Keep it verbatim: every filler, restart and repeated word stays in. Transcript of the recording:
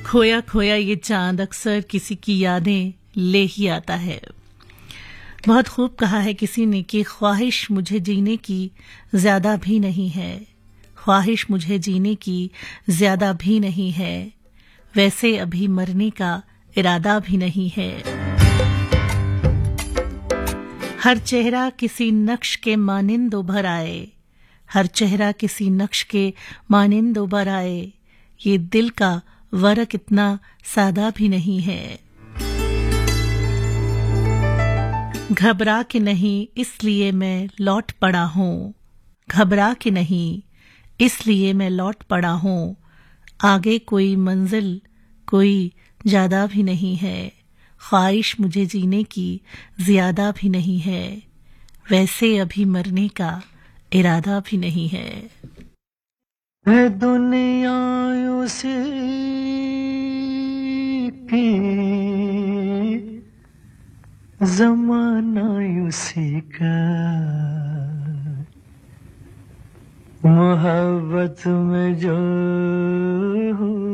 खोया खोया ये चांद अक्सर किसी की यादें ले ही आता है। बहुत खूब कहा है किसी ने कि ख्वाहिश मुझे जीने की ज्यादा भी नहीं है, ख्वाहिश मुझे जीने की ज्यादा भी नहीं है, वैसे अभी मरने का इरादा भी नहीं है। हर चेहरा किसी नक्श के मानिंद उभर आए, हर चेहरा किसी नक्श के मानिंद उभर आए, ये दिल का वर्क इतना सादा भी नहीं है। घबरा के नहीं इसलिए मैं लौट पड़ा हूँ, घबरा के नहीं इसलिए मैं लौट पड़ा हूँ, आगे कोई मंजिल कोई ज्यादा भी नहीं है, ख्वाहिश मुझे जीने की ज्यादा भी नहीं है, वैसे अभी मरने का इरादा भी नहीं है। है दुनिया उसी की, जमाना उसी का, मोहब्बत में जो